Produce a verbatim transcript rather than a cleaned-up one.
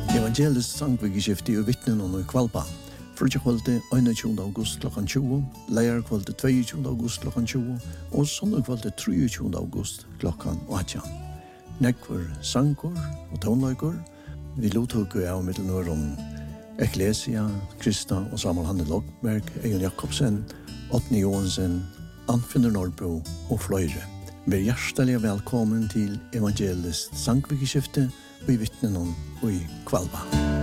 Evangelist sangvikeskifte og vittnen og kvalpa. Frutje kvalte einogtjúgunda august klokkan tjúgu, leir kvalte tveiogtjúgunda august klokkan tjúgu, og sondag kvalte treogtjúgunda august klokkan átjan. Nekvar sankor og tónleikor, vi lothugu av mittelnørum Ecclesia, Krista og Samuel Hanne Lokberg, Egil Jakobsen, Otni Johansen, Anfinnur Nordbro og fløyre. Vær hjertelig velkommen til Evangelist sangvikeskifte og i vittnen og i kvalpa.